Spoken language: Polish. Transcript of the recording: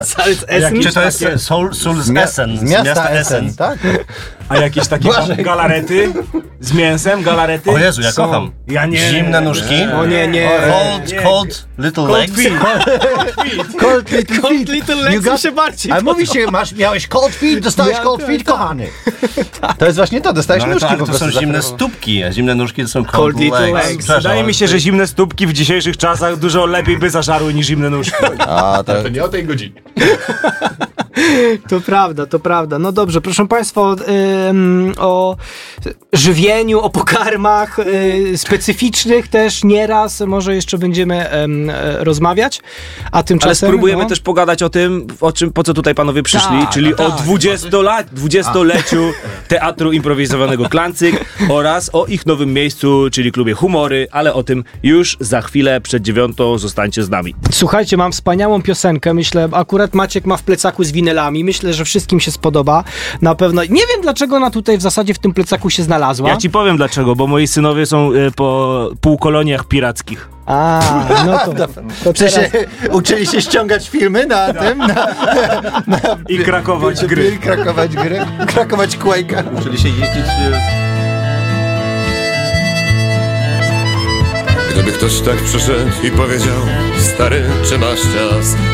Czy to jest Soul's Essen? Z miasta Essen, tak? A jakieś takie galarety z mięsem, galarety? O Jezu, ja kocham. Ja nie. Zimne nóżki. O nie. Cold little legs. Cold little Legs mi się bardziej Ale mówi się, miałeś cold feet, dostałeś cold feet, kochany. To jest właśnie to, dostałeś nóżki ale po to prostu. są zimne stópki, a zimne nóżki to są cold little legs. legs. Wydaje mi się, że zimne stópki w dzisiejszych czasach dużo lepiej by zażarły niż zimne nóżki. A, to... To nie o tej godzinie. To prawda. No dobrze, proszę Państwa, o żywieniu, o pokarmach specyficznych też nieraz może jeszcze będziemy rozmawiać, a tymczasem... Ale spróbujemy też pogadać o tym, po co tutaj panowie przyszli, czyli o 20-leciu Teatru Improwizowanego Klancyk oraz o ich nowym miejscu, czyli klubie Humory, ale o tym już za chwilę przed 9:00 zostańcie z nami. Słuchajcie, mam wspaniałą piosenkę, myślę, akurat Maciek ma w plecaku z winylami, myślę, że wszystkim się spodoba, na pewno. Nie wiem, dlaczego ona tutaj w zasadzie w tym plecaku się znalazła. Ja ci powiem dlaczego, bo moi synowie są po półkoloniach pirackich. No to W sensie uczyli się ściągać filmy na tym, I krakować gry. Krakować Quake'a. Czyli się jeździć... Gdyby ktoś tak przyszedł i powiedział: stary, czy masz czas?